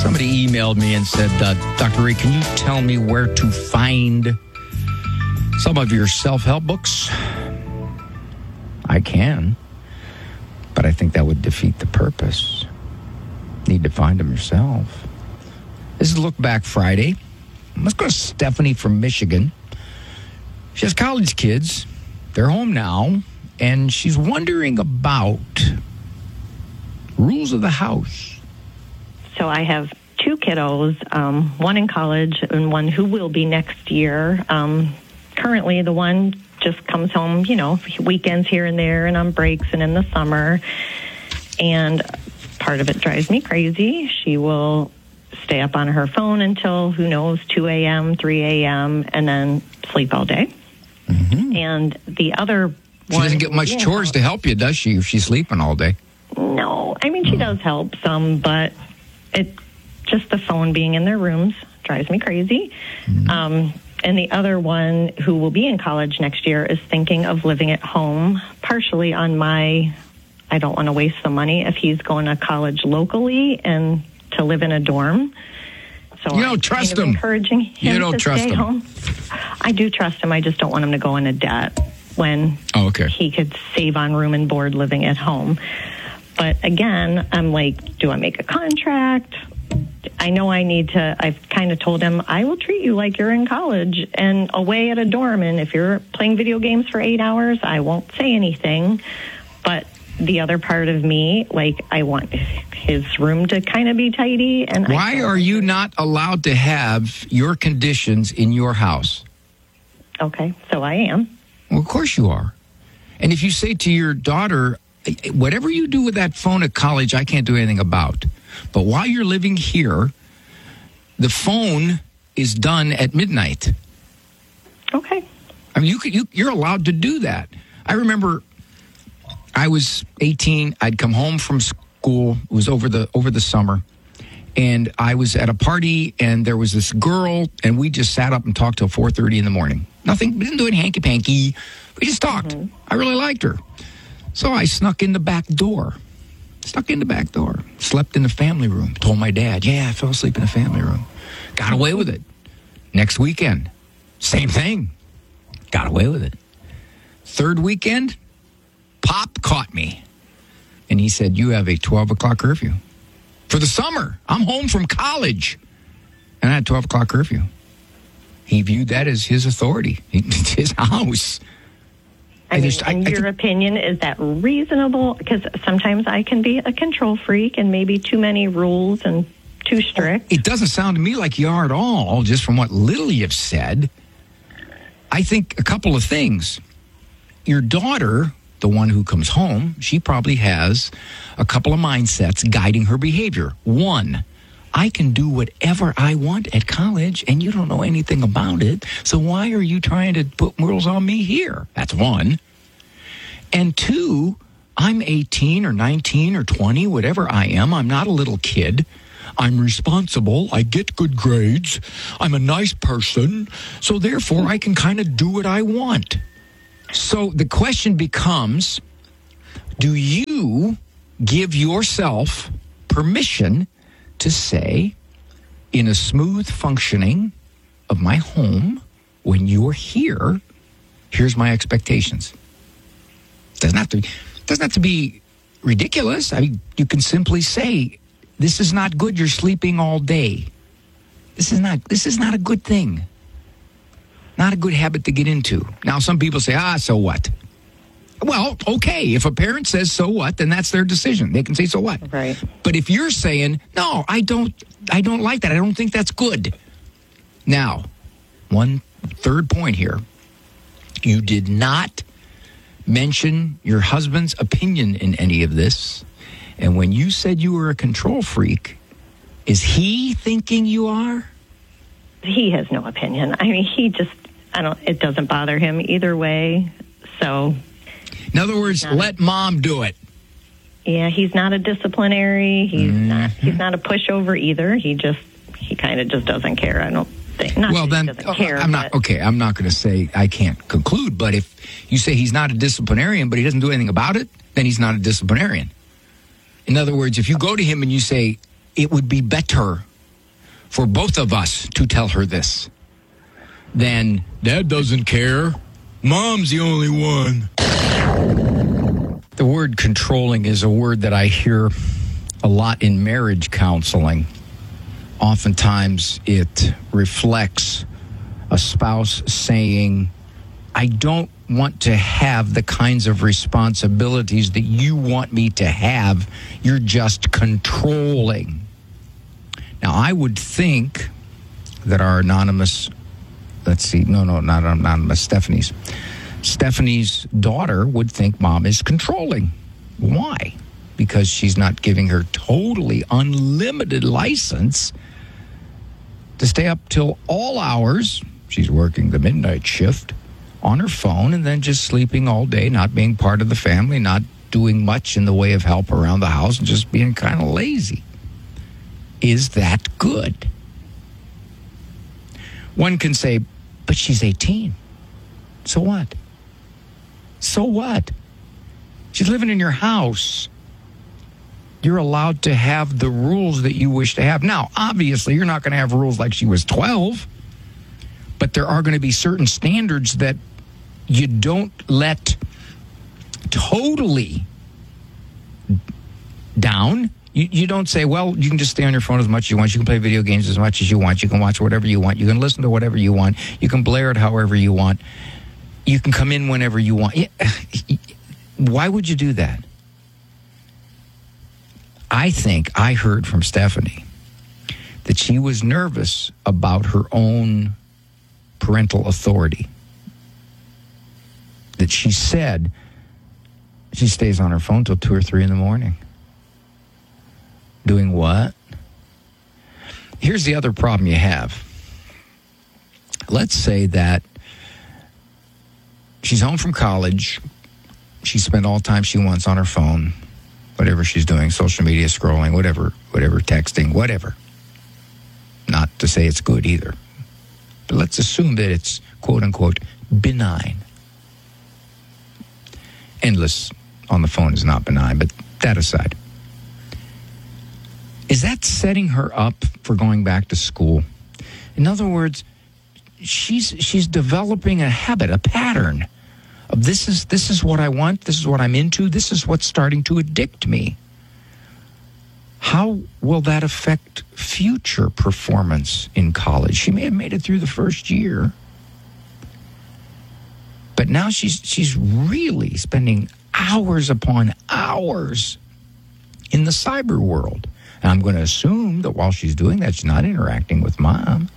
Somebody emailed me and said, Dr. Ray, can you tell me where to find some of your self-help books? I can, but I think that would defeat the purpose. Need to find them yourself. This is Look Back Friday. Let's go to Stephanie from Michigan. She has college kids. They're home now, and she's wondering about rules of the house. So I have two kiddos, one in college and one who will be next year. Currently, the one just comes home, weekends here and there and on breaks and in the summer. And part of it drives me crazy. She will stay up on her phone until, 2 a.m., 3 a.m., and then sleep all day. Mm-hmm. And the other one... She doesn't get much chores to help you, does she, if she's sleeping all day? No. I mean, she does help some, but just the phone being in their rooms drives me crazy. Mm-hmm. And the other one, who will be in college next year, is thinking of living at home, partially on my, I don't want to waste the money if he's going to college locally and to live in a dorm. So you don't trust him. Encouraging him to stay home. I do trust him. I just don't want him to go into debt when he could save on room and board living at home. But again, I'm like, do I make a contract? I know I need to. I've kind of told him, I will treat you like you're in college and away at a dorm. And if you're playing video games for 8 hours, I won't say anything. But the other part of me, I want his room to kind of be tidy. And why are you not allowed to have your conditions in your house? Okay, so I am. Well, of course you are. And if you say to your daughter, whatever you do with that phone at college, I can't do anything about. But while you're living here, the phone is done at midnight. Okay. I mean, you're allowed to do that. I remember I was 18. I'd come home from school. It was over the summer. And I was at a party, and there was this girl, and we just sat up and talked till 4:30 in the morning. Nothing, we didn't do any hanky-panky. We just talked. Mm-hmm. I really liked her. So I snuck in the back door. Slept in the family room. Told my dad, I fell asleep in the family room. Got away with it. Next weekend, same thing. Got away with it. Third weekend, Pop caught me. And he said, you have a 12 o'clock curfew. For the summer, I'm home from college. And I had a 12 o'clock curfew. He viewed that as his authority. It's his house. In your opinion, is that reasonable? Because sometimes I can be a control freak and maybe too many rules and too strict. It doesn't sound to me like you are at all, just from what little you've said. I think a couple of things. Your daughter, the one who comes home, she probably has a couple of mindsets guiding her behavior. One, I can do whatever I want at college, and you don't know anything about it, so why are you trying to put rules on me here? That's one. And two, I'm 18 or 19 or 20, whatever I am. I'm not a little kid. I'm responsible. I get good grades. I'm a nice person. So therefore, I can kind of do what I want. So the question becomes, do you give yourself permission to say, in a smooth functioning of my home, when you're here, here's my expectations? Doesn't have to be ridiculous. I mean, you can simply say, this is not good. You're sleeping all day. This is not a good thing. Not a good habit to get into. Now, some people say, so what? Well, okay, if a parent says so what, then that's their decision. They can say so what. Right. But if you're saying, no, I don't like that. I don't think that's good. Now, one third point here. You did not mention your husband's opinion in any of this. And when you said you were a control freak, is he thinking you are? He has no opinion. I mean, it doesn't bother him either way. So, in other words, let mom do it. Yeah, he's not a disciplinary. He's not a pushover either. He kind of just doesn't care. I don't think. I'm not going to say I can't conclude, but if you say he's not a disciplinarian, but he doesn't do anything about it, then he's not a disciplinarian. In other words, if you go to him and you say, it would be better for both of us to tell her this than Dad doesn't care. Mom's the only one. The word controlling is a word that I hear a lot in marriage counseling. Oftentimes it reflects a spouse saying, I don't want to have the kinds of responsibilities that you want me to have. You're just controlling. Now, I would think that our anonymous, not anonymous, Stephanie's daughter would think Mom is controlling. Why? Because she's not giving her totally unlimited license to stay up till all hours. She's working the midnight shift on her phone and then just sleeping all day, not being part of the family, not doing much in the way of help around the house, and just being kind of lazy. Is that good? One can say, but she's 18. So what? So what? She's living in your house. You're allowed to have the rules that you wish to have. Now, obviously, you're not going to have rules like she was 12, but there are going to be certain standards that you don't let totally down. You don't say, well, you can just stay on your phone as much as you want. You can play video games as much as you want. You can watch whatever you want. You can listen to whatever you want. You can blare it however you want. You can come in whenever you want. Why would you do that? I think I heard from Stephanie that she was nervous about her own parental authority. That she said she stays on her phone till 2 or 3 in the morning. Doing what? Here's the other problem you have. Let's say that she's home from college. She spent all the time she wants on her phone, whatever she's doing, social media, scrolling, whatever, texting, whatever. Not to say it's good either. But let's assume that it's, quote unquote, benign. Endless on the phone is not benign, but that aside. Is that setting her up for going back to school? In other words, she's developing a habit, a pattern of this is what I want, this is what I'm into, this is what's starting to addict me. How will that affect future performance in college? She may have made it through the first year, but now she's really spending hours upon hours in the cyber world. And I'm going to assume that while she's doing that, she's not interacting with Mom.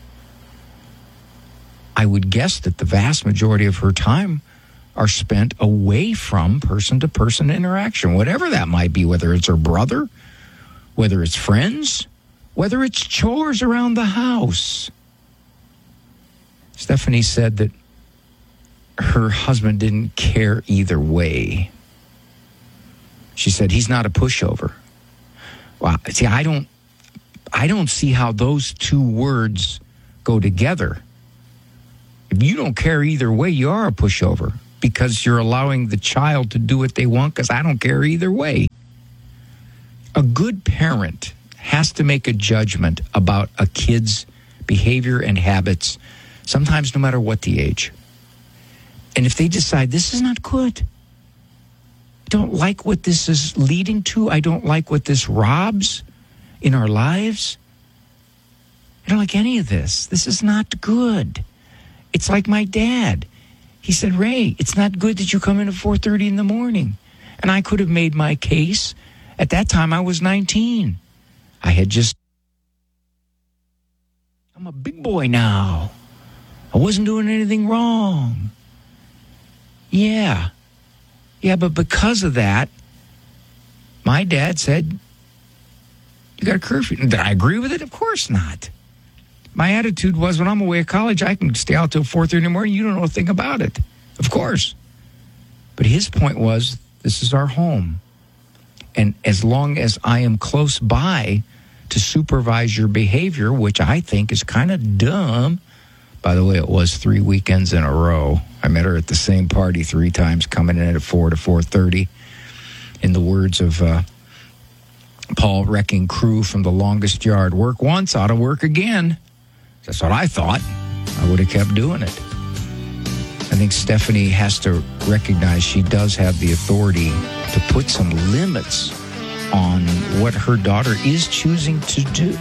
I would guess that the vast majority of her time are spent away from person-to-person interaction, whatever that might be, whether it's her brother, whether it's friends, whether it's chores around the house. Stephanie said that her husband didn't care either way. She said, he's not a pushover. Wow. See, I don't see how those two words go together. If you don't care either way, you are a pushover because you're allowing the child to do what they want because I don't care either way. A good parent has to make a judgment about a kid's behavior and habits, sometimes no matter what the age. And if they decide this is not good, I don't like what this is leading to, I don't like what this robs in our lives, I don't like any of this. This is not good. It's like my dad. He said, Ray, it's not good that you come in at 4:30 in the morning. And I could have made my case. At that time, I was 19. I'm a big boy now. I wasn't doing anything wrong. Yeah, but because of that, my dad said, you got a curfew. Did I agree with it? Of course not. My attitude was, when I'm away at college, I can stay out till 4:30 in the morning. You don't know a thing about it. Of course. But his point was, this is our home. And as long as I am close by to supervise your behavior, which I think is kind of dumb. By the way, it was 3 weekends in a row. I met her at the same party 3 times, coming in at 4 to 4:30. In the words of Paul wrecking crew from the longest yard. Work once, ought to work again. That's what I thought. I would have kept doing it. I think Stephanie has to recognize she does have the authority to put some limits on what her daughter is choosing to do.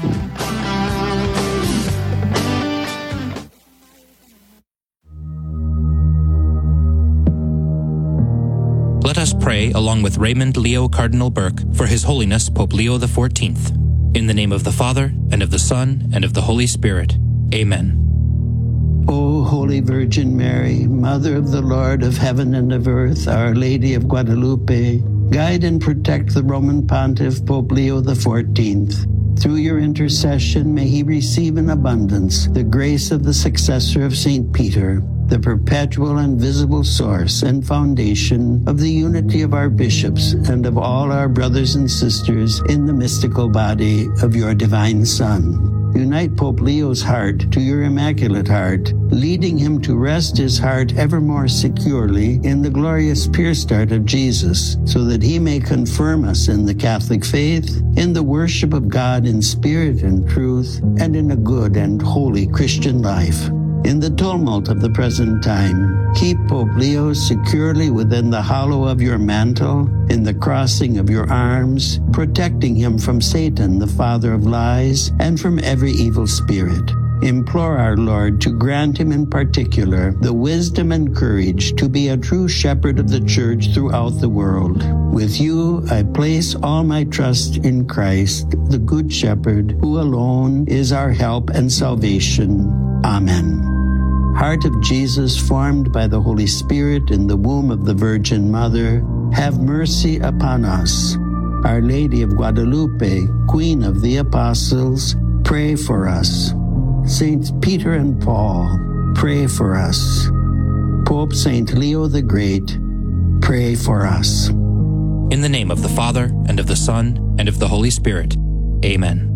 Let us pray along with Raymond Leo Cardinal Burke for His Holiness Pope Leo XIV. In the name of the Father, and of the Son, and of the Holy Spirit. Amen. O Holy Virgin Mary, Mother of the Lord of heaven and of earth, Our Lady of Guadalupe, guide and protect the Roman Pontiff Pope Leo XIV. Through your intercession, may he receive in abundance the grace of the successor of St. Peter, the perpetual and visible source and foundation of the unity of our bishops and of all our brothers and sisters in the mystical body of your divine Son. Unite Pope Leo's heart to your Immaculate Heart, leading him to rest his heart ever more securely in the glorious pure start of Jesus, so that he may confirm us in the Catholic faith, in the worship of God in spirit and truth, and in a good and holy Christian life. In the tumult of the present time, keep Pope Leo securely within the hollow of your mantle, in the crossing of your arms, protecting him from Satan, the father of lies, and from every evil spirit. Implore our Lord to grant him in particular the wisdom and courage to be a true shepherd of the Church throughout the world. With you, I place all my trust in Christ, the Good Shepherd, who alone is our help and salvation. Amen. Heart of Jesus, formed by the Holy Spirit in the womb of the Virgin Mother, have mercy upon us. Our Lady of Guadalupe, Queen of the Apostles, pray for us. Saints Peter and Paul, pray for us. Pope St. Leo the Great, pray for us. In the name of the Father, and of the Son, and of the Holy Spirit. Amen.